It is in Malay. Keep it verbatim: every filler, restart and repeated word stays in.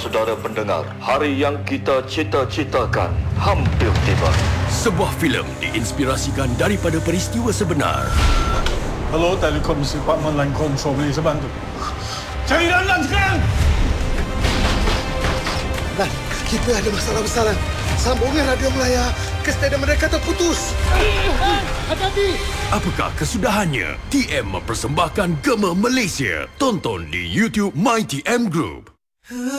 saudara pendengar, hari yang kita cita-citakan hampir tiba. Sebuah filem diinspirasikan daripada peristiwa sebenar. Hello, Telekom Department Line Control, boleh saya bantu? Cari Lanlan sekarang! Lan, kita ada masalah besar, Lan. Sambungan radio Melaya ke stadium mereka terputus. Hati-hati! Apakah kesudahannya? T M mempersembahkan Gema Malaysia. Tonton di YouTube My T M Group.